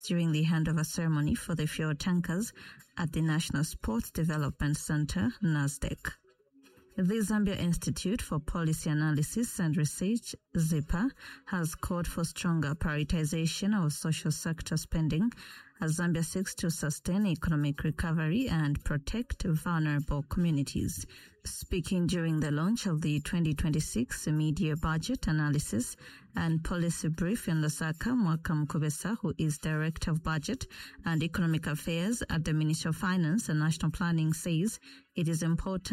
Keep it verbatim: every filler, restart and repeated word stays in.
during the handover ceremony for the fuel tankers at the National Sports Development Center, NASDEC. The Zambia Institute for Policy Analysis and Research, ZIPA, has called for stronger prioritization of social sector spending as Zambia seeks to sustain economic recovery and protect vulnerable communities. Speaking during the launch of the twenty twenty-six Media Budget Analysis and Policy Brief in Lusaka, Mwaka Mukubesa, who is Director of Budget and Economic Affairs at the Ministry of Finance and National Planning, says it is important